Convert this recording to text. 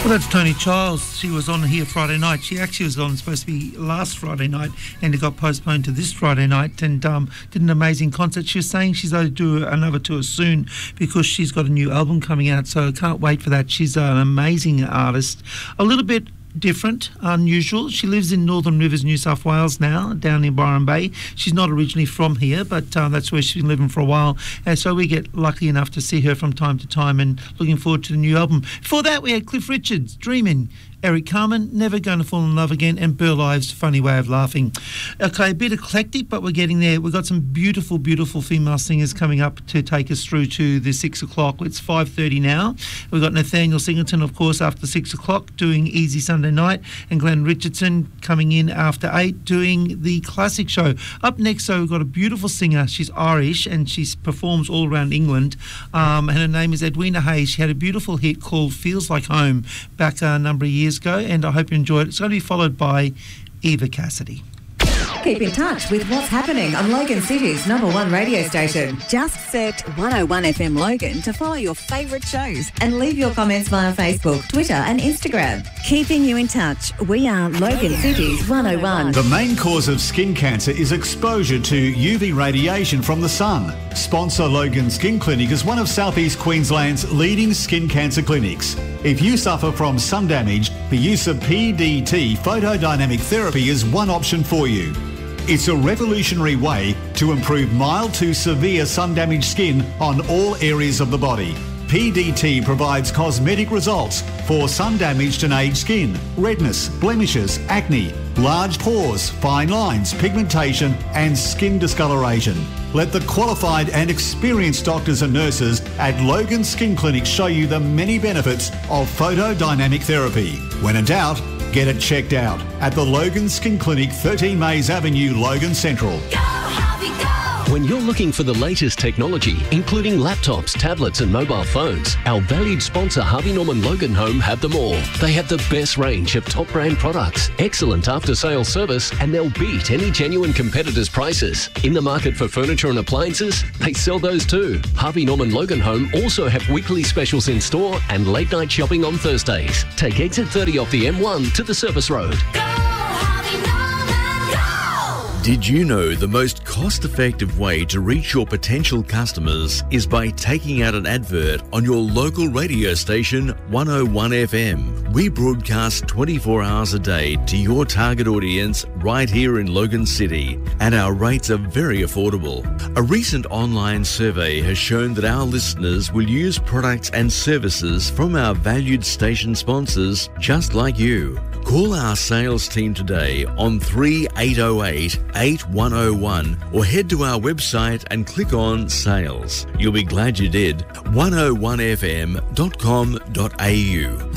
Well, that's Tony Childs. She was on here Friday night. She actually was supposed to be last Friday night, and it got postponed to this Friday night, and did an amazing concert. She was saying she's going to do another tour soon because she's got a new album coming out, so I can't wait for that. She's an amazing artist. A little bit different, unusual. She lives in Northern Rivers, New South Wales now, down in Byron Bay. She's not originally from here, but that's where she's been living for a while. And so we get lucky enough to see her from time to time, and looking forward to the new album. Before that, we had Cliff Richards, Dreamin', Eric Carmen, Never Gonna Fall in Love Again, and Burl Ives, Funny Way of Laughing. Okay, a bit eclectic, but we're getting there. We've got some beautiful, beautiful female singers coming up to take us through to the 6 o'clock. It's 5:30 now. We've got Nathaniel Singleton, of course, after 6 o'clock, doing Easy Sunday Night, and Glenn Richardson coming in after 8, doing the classic show. Up next, though, we've got a beautiful singer. She's Irish, and she performs all around England, and her name is Edwina Hayes. She had a beautiful hit called Feels Like Home back a number of years ago, and I hope you enjoyed it. It's going to be followed by Eva Cassidy. Keep in touch with what's happening on Logan City's #1 radio station. Just search 101 FM Logan to follow your favourite shows and leave your comments via Facebook, Twitter and Instagram. Keeping you in touch, we are Logan City's 101. The main cause of skin cancer is exposure to UV radiation from the sun. Sponsor Logan Skin Clinic is one of South East Queensland's leading skin cancer clinics. If you suffer from sun damage, the use of PDT, photodynamic therapy, is one option for you. It's a revolutionary way to improve mild to severe sun-damaged skin on all areas of the body. PDT provides cosmetic results for sun-damaged and aged skin, redness, blemishes, acne, large pores, fine lines, pigmentation and skin discoloration. Let the qualified and experienced doctors and nurses at Logan Skin Clinic show you the many benefits of photodynamic therapy. When in doubt, get it checked out at the Logan Skin Clinic, 13 Mays Avenue, Logan Central. Go, Harvey, go! When you're looking for the latest technology, including laptops, tablets and mobile phones, our valued sponsor Harvey Norman Logan Home have them all. They have the best range of top brand products, excellent after-sales service, and they'll beat any genuine competitors' prices. In the market for furniture and appliances, they sell those too. Harvey Norman Logan Home also have weekly specials in store and late night shopping on Thursdays. Take exit 30 off the M1 to the service road. Go, Harvey Norman, go! Did you know the most cost-effective way to reach your potential customers is by taking out an advert on your local radio station 101 FM? We broadcast 24 hours a day to your target audience right here in Logan City, and our rates are very affordable. A recent online survey has shown that our listeners will use products and services from our valued station sponsors just like you. Call our sales team today on 3808 8101 or head to our website and click on Sales. You'll be glad you did. 101fm.com.au.